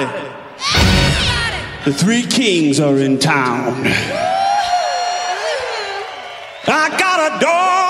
The three kings are in town. I got a dog.